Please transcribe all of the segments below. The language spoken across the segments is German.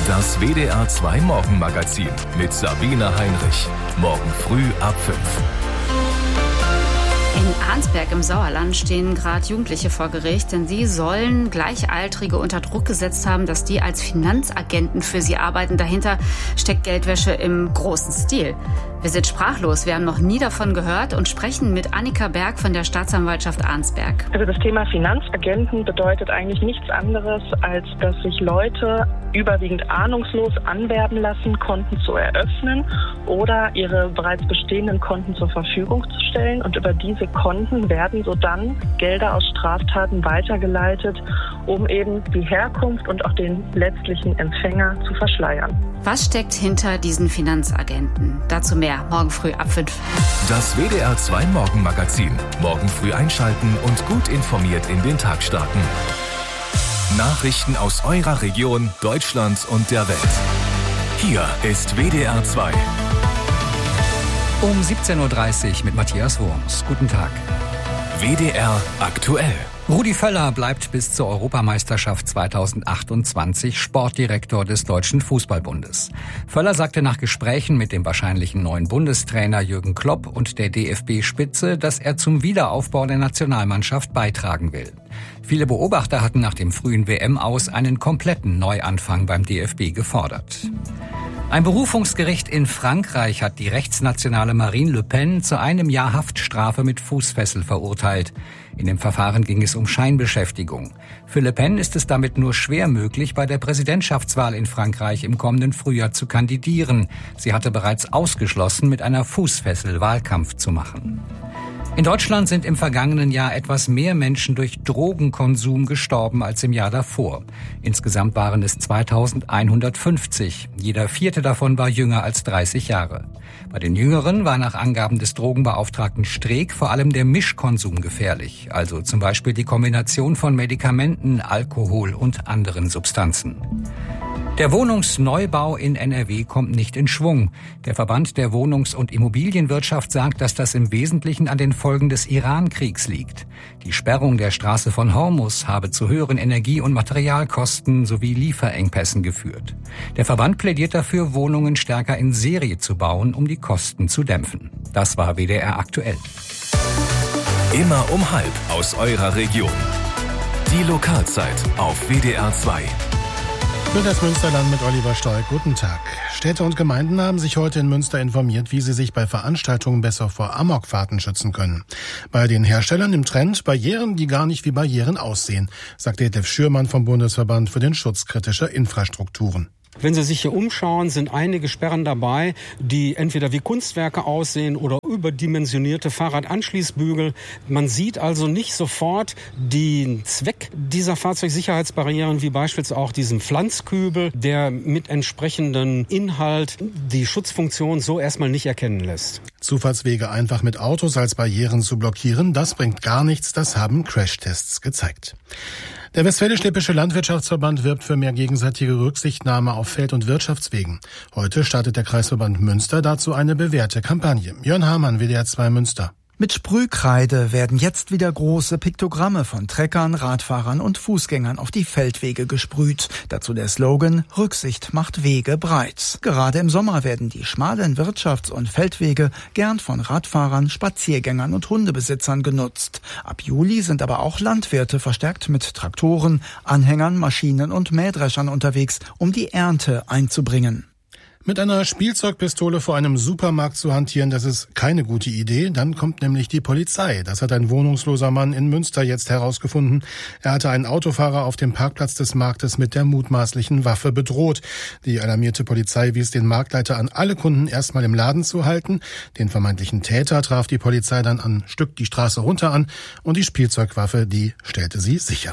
Das WDR 2 Morgenmagazin mit Sabine Heinrich. Morgen früh ab 5. In Arnsberg im Sauerland stehen gerade Jugendliche vor Gericht, denn sie sollen Gleichaltrige unter Druck gesetzt haben, dass die als Finanzagenten für sie arbeiten. Dahinter steckt Geldwäsche im großen Stil. Wir sind sprachlos, wir haben noch nie davon gehört und sprechen mit Annika Berg von der Staatsanwaltschaft Arnsberg. Also das Thema Finanzagenten bedeutet eigentlich nichts anderes, als dass sich Leute überwiegend ahnungslos anwerben lassen, Konten zu eröffnen oder ihre bereits bestehenden Konten zur Verfügung zu stellen. Und über diese Konten werden so dann Gelder aus Straftaten weitergeleitet, um eben die Herkunft und auch den letztlichen Empfänger zu verschleiern. Was steckt hinter diesen Finanzagenten? Dazu mehr morgen früh ab 5. Das WDR 2 Morgenmagazin. Morgen früh einschalten und gut informiert in den Tag starten. Nachrichten aus eurer Region, Deutschland und der Welt. Hier ist WDR 2. Um 17.30 Uhr mit Matthias Wurms. Guten Tag. WDR aktuell. Rudi Völler bleibt bis zur Europameisterschaft 2028 Sportdirektor des Deutschen Fußballbundes. Völler sagte nach Gesprächen mit dem wahrscheinlichen neuen Bundestrainer Jürgen Klopp und der DFB-Spitze, dass er zum Wiederaufbau der Nationalmannschaft beitragen will. Viele Beobachter hatten nach dem frühen WM-Aus einen kompletten Neuanfang beim DFB gefordert. Ein Berufungsgericht in Frankreich hat die rechtsnationale Marine Le Pen zu 1 Jahr Haftstrafe mit Fußfessel verurteilt. In dem Verfahren ging es um Scheinbeschäftigung. Für Le Pen ist es damit nur schwer möglich, bei der Präsidentschaftswahl in Frankreich im kommenden Frühjahr zu kandidieren. Sie hatte bereits ausgeschlossen, mit einer Fußfessel Wahlkampf zu machen. In Deutschland sind im vergangenen Jahr etwas mehr Menschen durch Drogenkonsum gestorben als im Jahr davor. Insgesamt waren es 2150. Jeder 4. davon war jünger als 30 Jahre. Bei den Jüngeren war nach Angaben des Drogenbeauftragten Streeck vor allem der Mischkonsum gefährlich, also zum Beispiel die Kombination von Medikamenten, Alkohol und anderen Substanzen. Der Wohnungsneubau in NRW kommt nicht in Schwung. Der Verband der Wohnungs- und Immobilienwirtschaft sagt, dass das im Wesentlichen an den Folgen des Iran-Kriegs liegt. Die Sperrung der Straße von Hormuz habe zu höheren Energie- und Materialkosten sowie Lieferengpässen geführt. Der Verband plädiert dafür, Wohnungen stärker in Serie zu bauen, um die Kosten zu dämpfen. Das war WDR aktuell. Immer um 12:30 aus eurer Region. Die Lokalzeit auf WDR 2. Mit das Münsterland mit Oliver Stolk. Guten Tag. Städte und Gemeinden haben sich heute in Münster informiert, wie sie sich bei Veranstaltungen besser vor Amokfahrten schützen können. Bei den Herstellern im Trend Barrieren, die gar nicht wie Barrieren aussehen, sagt Detlef Schürmann vom Bundesverband für den Schutz kritischer Infrastrukturen. Wenn Sie sich hier umschauen, sind einige Sperren dabei, die entweder wie Kunstwerke aussehen oder überdimensionierte Fahrradanschließbügel. Man sieht also nicht sofort den Zweck dieser Fahrzeugsicherheitsbarrieren, wie beispielsweise auch diesen Pflanzkübel, der mit entsprechendem Inhalt die Schutzfunktion so erstmal nicht erkennen lässt. Zufahrtswege einfach mit Autos als Barrieren zu blockieren, das bringt gar nichts, das haben Crashtests gezeigt. Der Westfälisch-Lippische Landwirtschaftsverband wirbt für mehr gegenseitige Rücksichtnahme auf Feld- und Wirtschaftswegen. Heute startet der Kreisverband Münster dazu eine bewährte Kampagne. Jörn Hamann, WDR 2 Münster. Mit Sprühkreide werden jetzt wieder große Piktogramme von Treckern, Radfahrern und Fußgängern auf die Feldwege gesprüht. Dazu der Slogan: Rücksicht macht Wege breit. Gerade im Sommer werden die schmalen Wirtschafts- und Feldwege gern von Radfahrern, Spaziergängern und Hundebesitzern genutzt. Ab Juli sind aber auch Landwirte verstärkt mit Traktoren, Anhängern, Maschinen und Mähdreschern unterwegs, um die Ernte einzubringen. Mit einer Spielzeugpistole vor einem Supermarkt zu hantieren, das ist keine gute Idee. Dann kommt nämlich die Polizei. Das hat ein wohnungsloser Mann in Münster jetzt herausgefunden. Er hatte einen Autofahrer auf dem Parkplatz des Marktes mit der mutmaßlichen Waffe bedroht. Die alarmierte Polizei wies den Marktleiter an, alle Kunden erstmal im Laden zu halten. Den vermeintlichen Täter traf die Polizei dann ein Stück die Straße runter an und die Spielzeugwaffe, die stellte sie sicher.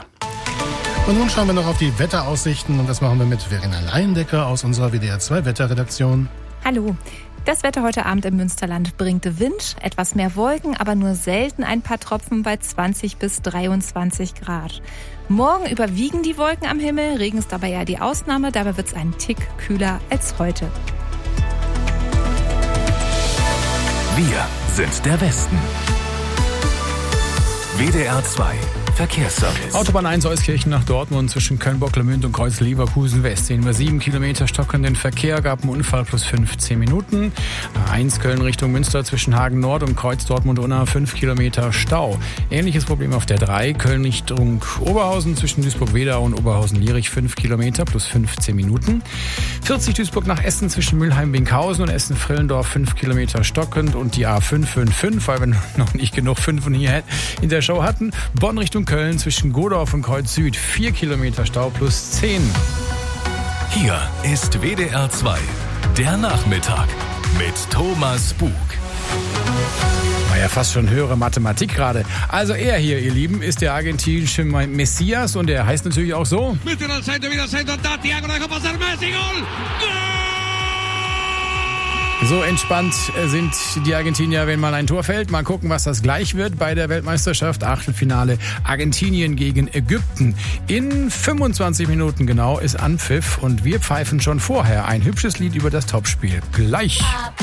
Und nun schauen wir noch auf die Wetteraussichten und das machen wir mit Verena Leindecker aus unserer WDR 2 Wetterredaktion. Hallo. Das Wetter heute Abend im Münsterland bringt Wind, etwas mehr Wolken, aber nur selten ein paar Tropfen bei 20 bis 23 Grad. Morgen überwiegen die Wolken am Himmel, Regen ist dabei ja die Ausnahme, dabei wird es einen Tick kühler als heute. Wir sind der Westen. WDR 2 Verkehrsservice. Autobahn 1 Euskirchen nach Dortmund zwischen Köln-Bocklemünd und Kreuz-Leverkusen West sehen wir 7 Kilometer stockenden Verkehr, gab einen Unfall plus 15 Minuten. A1 Köln Richtung Münster zwischen Hagen Nord und Kreuz Dortmund-Unna 5 Kilometer Stau. Ähnliches Problem auf der 3 Köln Richtung Oberhausen zwischen Duisburg-Wedau und Oberhausen-Lierich 5 Kilometer plus 15 Minuten. 40 Duisburg nach Essen zwischen Mülheim-Binkhausen und Essen-Frillendorf 5 Kilometer stockend und die A555, weil wir noch nicht genug 5 hier in der Show hatten. Bonn Richtung Köln zwischen Godorf und Kreuz Süd 4 Kilometer Stau plus 10. Hier ist WDR 2, der Nachmittag mit Thomas Bug. War ja fast schon höhere Mathematik gerade. Also er hier, ihr Lieben, ist der argentinische Messias und er heißt natürlich auch so. So entspannt sind die Argentinier, wenn mal ein Tor fällt. Mal gucken, was das gleich wird bei der Weltmeisterschaft. Achtelfinale Argentinien gegen Ägypten. In 25 Minuten genau ist Anpfiff und wir pfeifen schon vorher ein hübsches Lied über das Topspiel. Gleich.